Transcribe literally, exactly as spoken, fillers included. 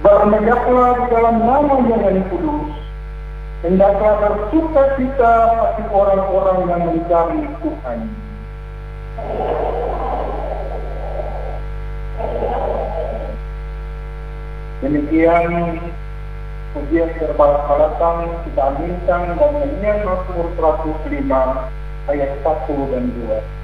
Bermegaplah di dalam nama yang kudus. Hendaklah bersuka cita bagi orang-orang yang mencari Tuhan. Demikian ujian berbalas-balasan kita aminkan dan nyanyian Mazmur seratus lima ayat satu dan dua.